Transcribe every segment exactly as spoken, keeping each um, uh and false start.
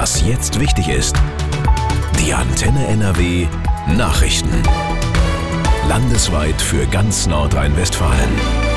Was jetzt wichtig ist. Die Antenne N R W Nachrichten. Landesweit für ganz Nordrhein-Westfalen.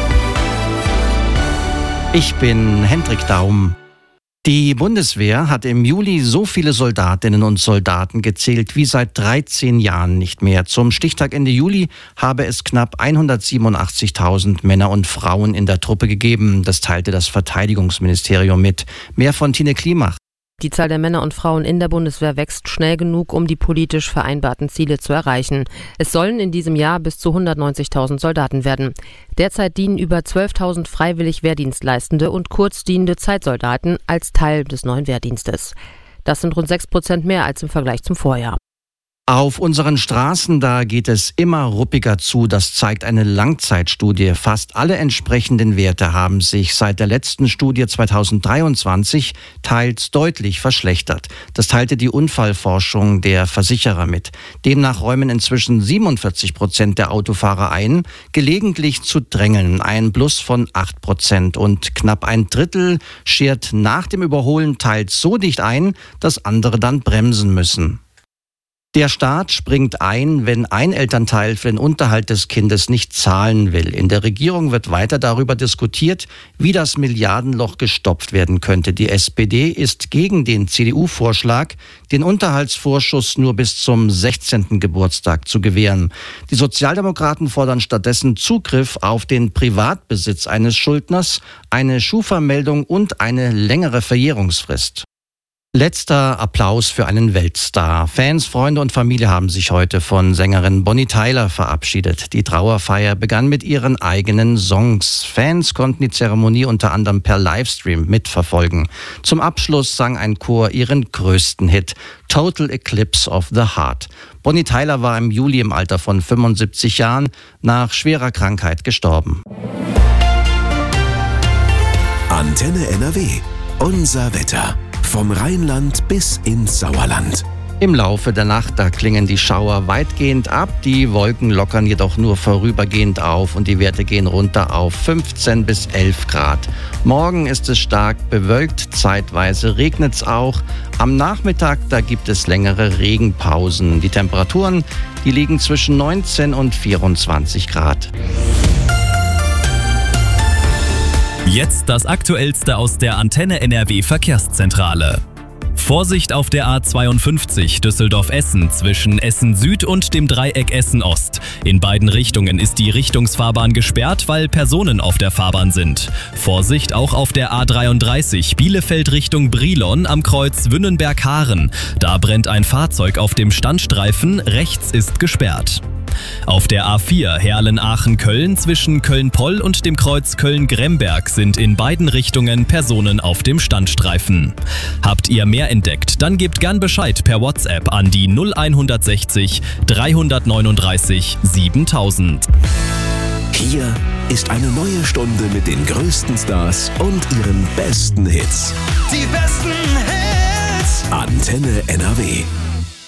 Ich bin Hendrik Daum. Die Bundeswehr hat im Juli so viele Soldatinnen und Soldaten gezählt wie seit dreizehn Jahren nicht mehr. Zum Stichtag Ende Juli habe es knapp hundertsiebenundachtzigtausend Männer und Frauen in der Truppe gegeben. Das teilte das Verteidigungsministerium mit. Mehr von Tine Klimach. Die Zahl der Männer und Frauen in der Bundeswehr wächst schnell genug, um die politisch vereinbarten Ziele zu erreichen. Es sollen in diesem Jahr bis zu hundertneunzigtausend Soldaten werden. Derzeit dienen über zwölftausend freiwillig Wehrdienstleistende und kurzdienende Zeitsoldaten als Teil des neuen Wehrdienstes. Das sind rund sechs Prozent mehr als im Vergleich zum Vorjahr. Auf unseren Straßen, da geht es immer ruppiger zu, das zeigt eine Langzeitstudie. Fast alle entsprechenden Werte haben sich seit der letzten Studie zweitausenddreiundzwanzig teils deutlich verschlechtert. Das teilte die Unfallforschung der Versicherer mit. Demnach räumen inzwischen siebenundvierzig Prozent der Autofahrer ein, gelegentlich zu drängeln, ein Plus von acht Prozent. Und knapp ein Drittel schert nach dem Überholen teils so dicht ein, dass andere dann bremsen müssen. Der Staat springt ein, wenn ein Elternteil für den Unterhalt des Kindes nicht zahlen will. In der Regierung wird weiter darüber diskutiert, wie das Milliardenloch gestopft werden könnte. Die S P D ist gegen den C D U-Vorschlag, den Unterhaltsvorschuss nur bis zum sechzehnten Geburtstag zu gewähren. Die Sozialdemokraten fordern stattdessen Zugriff auf den Privatbesitz eines Schuldners, eine Schufa-Meldung und eine längere Verjährungsfrist. Letzter Applaus für einen Weltstar. Fans, Freunde und Familie haben sich heute von Sängerin Bonnie Tyler verabschiedet. Die Trauerfeier begann mit ihren eigenen Songs. Fans konnten die Zeremonie unter anderem per Livestream mitverfolgen. Zum Abschluss sang ein Chor ihren größten Hit, Total Eclipse of the Heart. Bonnie Tyler war im Juli im Alter von fünfundsiebzig Jahren nach schwerer Krankheit gestorben. Antenne N R W. Unser Wetter. Vom Rheinland bis ins Sauerland. Im Laufe der Nacht, da klingen die Schauer weitgehend ab. Die Wolken lockern jedoch nur vorübergehend auf und die Werte gehen runter auf fünfzehn bis elf Grad. Morgen ist es stark bewölkt, zeitweise regnet es auch. Am Nachmittag, da gibt es längere Regenpausen. Die Temperaturen, die liegen zwischen neunzehn und vierundzwanzig Grad. Jetzt das Aktuellste aus der Antenne N R W Verkehrszentrale. Vorsicht auf der A zweiundfünfzig Düsseldorf-Essen zwischen Essen Süd und dem Dreieck Essen Ost. In beiden Richtungen ist die Richtungsfahrbahn gesperrt, weil Personen auf der Fahrbahn sind. Vorsicht auch auf der A dreiunddreißig Bielefeld Richtung Brilon am Kreuz Wünnenberg-Haaren. Da brennt ein Fahrzeug auf dem Standstreifen, rechts ist gesperrt. Auf der A vier Herlen-Aachen-Köln zwischen Köln-Poll und dem Kreuz Köln-Gremberg sind in beiden Richtungen Personen auf dem Standstreifen. Habt ihr mehr entdeckt, dann gebt gern Bescheid per WhatsApp an die null hundertsechzig dreihundertneununddreißig siebentausend. Hier ist eine neue Stunde mit den größten Stars und ihren besten Hits. Die besten Hits. Antenne N R W.